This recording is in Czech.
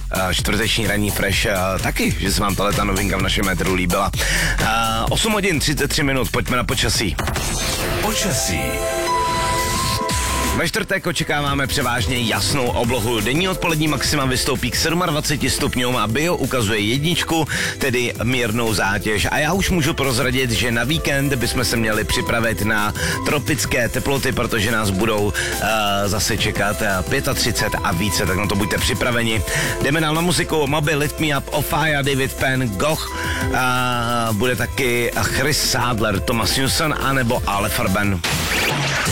čtvrteční ranní fresh taky, že se vám ta novinka v našem metru líbila. 8 hodin 33 minut, pojďme na počasí. Počasí. Ve čtvrtek očekáváme převážně jasnou oblohu. Denní odpolední maxima vystoupí k 27 stupňům a bio ukazuje 1, tedy mírnou zátěž. A já už můžu prozradit, že na víkend bychom se měli připravit na tropické teploty, protože nás budou zase čekat 35 a více, tak na to buďte připraveni. Jdeme dál na muziku. Moby, Lift Me Up, Ofaya, David Penn, Goch, bude taky Chris Sadler, Thomas Newson anebo Ale Farben.